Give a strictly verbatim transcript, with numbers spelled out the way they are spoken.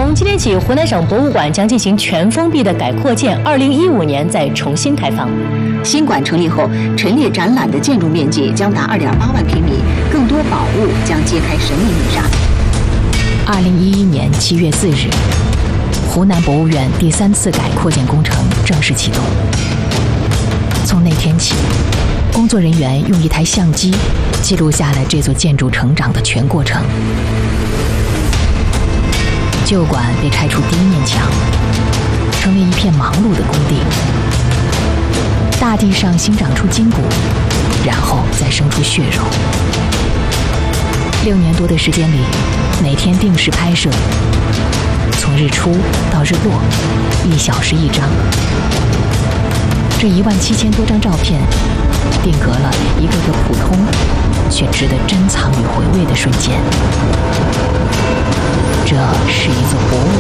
从今天起，湖南省博物馆将进行全封闭的改扩建，二零一五年再重新开放。 新馆成立后，陈列展览的建筑面积将达二点八万平米，更多宝物将揭开神秘面纱。 二零一一年七月四日，湖南博物院第三次改扩建工程正式启动。从那天起，工作人员用一台相机记录下了这座建筑成长的全过程。旧馆被拆除第一面墙，成为一片忙碌的工地。大地上新长出筋骨，然后再生出血肉。六年多的时间里，每天定时拍摄，从日出到日落，一小时一张。这一万七千多张照片，定格了一个个普通却值得珍藏与回味的瞬间。这是一座博物